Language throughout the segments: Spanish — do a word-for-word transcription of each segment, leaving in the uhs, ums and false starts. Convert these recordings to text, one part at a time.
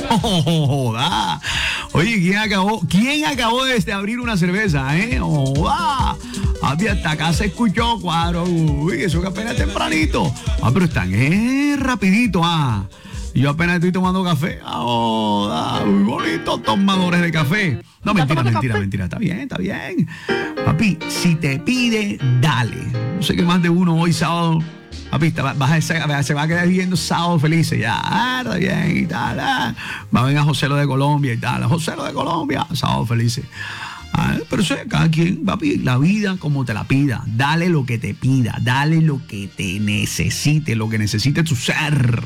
Oh, joda. Oye, ¿quién acabó? ¿Quién acabó de abrir una cerveza, eh? Joda. Papi, hasta acá se escuchó, cuadro. Uy, eso que apenas es tempranito. Ah, pero están eh, rapidito, ah. Y yo apenas estoy tomando café. Ah, muy bonitos tomadores de café. No, mentira, mentira, café? mentira. Está bien, está bien. Papi, si te pide, dale. No sé qué más de uno hoy sábado. Papi, vas a, se va a quedar viendo sábado felices. Ya, ah, está bien y tal. Ah. Va a venir a José lo de Colombia y tal. José lo de Colombia, sábado felices. Ah, pero eso es cada quien, papi, la vida como te la pida. Dale lo que te pida, dale lo que te necesite, lo que necesite tu ser.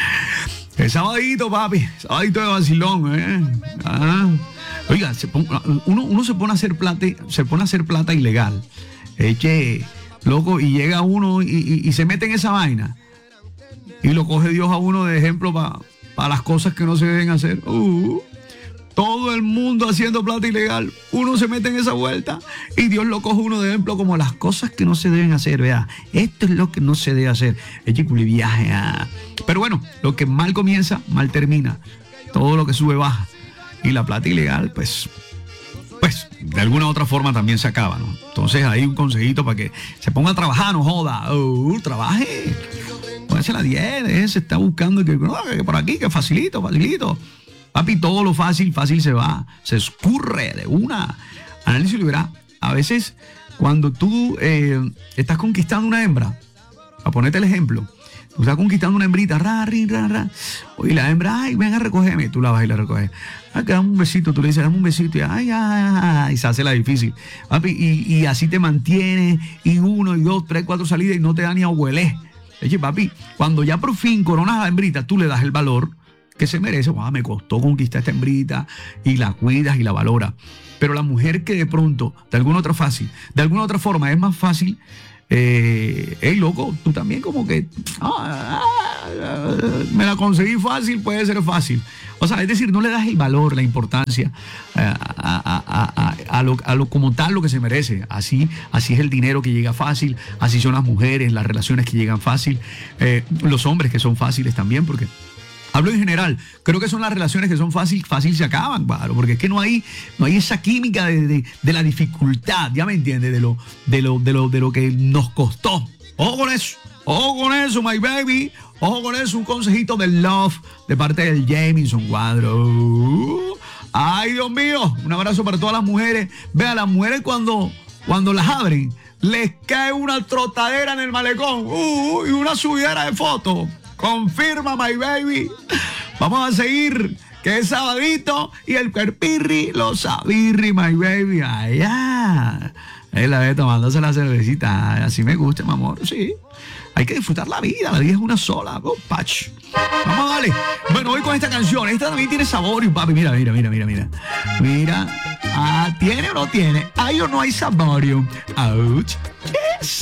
El sabadito, papi, sabadito de vacilón, ¿eh? Ah. Oiga, se pone, uno, uno se pone a hacer plata, se pone a hacer plata ilegal. Eche, loco, y llega uno y, y, y se mete en esa vaina. Y lo coge Dios a uno de ejemplo para pa las cosas que no se deben hacer. Uh. Todo el mundo haciendo plata ilegal, uno se mete en esa vuelta y Dios lo coge uno de ejemplo como las cosas que no se deben hacer, vea, esto es lo que no se debe hacer, el viaje, ah. Pero bueno, lo que mal comienza, mal termina, todo lo que sube baja y la plata ilegal, pues, pues de alguna u otra forma también se acaba, ¿no? Entonces hay un consejito para que se ponga a trabajar, no joda, uh, trabaje, póngase la diez, se está buscando que, no, que por aquí, que facilito, facilito. Papi, todo lo fácil, fácil se va, se escurre de una. Análisis y verá. A veces, cuando tú eh, estás conquistando una hembra, a ponerte el ejemplo, tú estás conquistando una hembrita, ra, ri, ra, ra. Oye, la hembra, ay, ven a recogerme. Tú la vas y la recoges. Ay, que dame un besito. Tú le dices, dame un besito. Y, ay, ay, ay, y se hace la difícil. Papi, y, y así te mantiene, y uno, y dos, tres, cuatro salidas, y no te da ni a huelé. Oye, papi, cuando ya por fin coronas a la hembrita, tú le das el valor que se merece. Wow, me costó conquistar esta hembrita, y la cuidas y la valoras. Pero la mujer que de pronto, de alguna otra fácil, de alguna otra forma es más fácil, eh, hey, loco, tú también como que ah, ah, me la conseguí fácil, puede ser fácil. O sea, es decir, no le das el valor, la importancia eh, a, a, a, a, lo, a lo como tal lo que se merece. Así, así es el dinero que llega fácil, así son las mujeres, las relaciones que llegan fácil, eh, los hombres que son fáciles también, porque hablo en general, creo que son las relaciones que son fácil, fácil se acaban, claro, porque es que no hay, no hay esa química de, de, de la dificultad, ya me entiendes, de lo, de lo, de lo, de lo que nos costó. Ojo con eso, ojo con eso, my baby, ojo con eso, un consejito del love de parte del Jameson Cuadro. Ay, Dios mío, un abrazo para todas las mujeres. Vean, las mujeres cuando, cuando las abren, les cae una trotadera en el malecón, uh, y una subidera de fotos. Confirma, my baby. Vamos a seguir, que es sabadito y el cuerpirri, los sabirri, my baby. Allá. Él la ve tomándose la cervecita. Así me gusta, mi amor. Sí. Hay que disfrutar la vida. La vida es una sola. Go, patch. Vamos a darle. Bueno, voy con esta canción. Esta también tiene sabor, papi. Mira, mira, mira, mira, mira. Mira. Ah, ¿tiene o no tiene? ¿Hay o no hay sabor? Ouch.